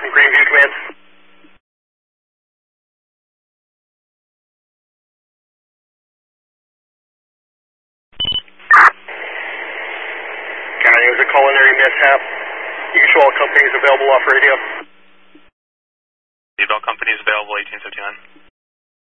from Greenview Command. County, it was a culinary mishap. You can show all companies available off radio. Seatbelt companies available, 1859.